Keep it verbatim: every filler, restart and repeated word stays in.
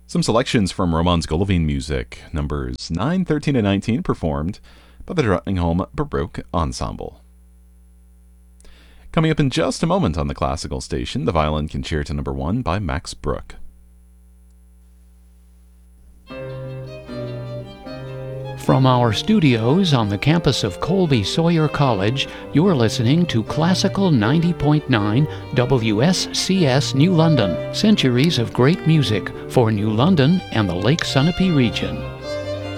Some selections from Romans Golovin music, numbers nine, thirteen, and nineteen, performed by the Drottningholm Baroque Ensemble. Coming up in just a moment on the Classical Station, the Violin Concerto number one by Max Bruch. From our studios on the campus of Colby Sawyer College, you're listening to Classical ninety point nine W S C S New London, centuries of great music for New London and the Lake Sunapee region.